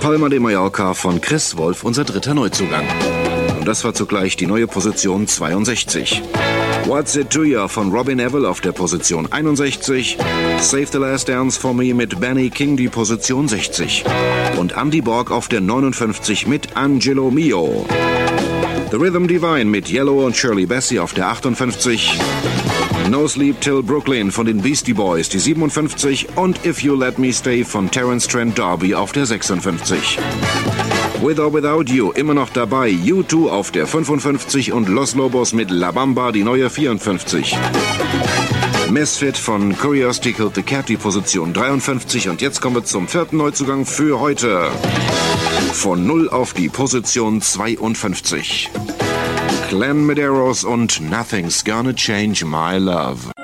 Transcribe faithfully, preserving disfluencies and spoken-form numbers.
Palma de Mallorca von Chris Wolf, unser dritter Neuzugang. Und das war zugleich die neue Position zweiundsechzig. What's It To Ya von Robin Neville auf der Position einundsechzig. Save the Last Dance for Me mit Benny King die Position sechzig. Und Andy Borg auf der neunundfünfzig mit Angelo Mio. The Rhythm Divine mit Yellow und Shirley Bassey auf der achtundfünfzig. No Sleep Till Brooklyn von den Beastie Boys die siebenundfünfzig und If You Let Me Stay von Terence Trent D'Arby auf der sechsundfünfzig. With or Without You immer noch dabei, U zwei auf der fünfundfünfzig und Los Lobos mit La Bamba die neue vierundfünfzig. Misfit von Curiosity Killed the Cat die Position dreiundfünfzig und jetzt kommen wir zum vierten Neuzugang für heute. Von null auf die Position zweiundfünfzig. Glenn Medeiros und Nothing's Gonna Change My Love.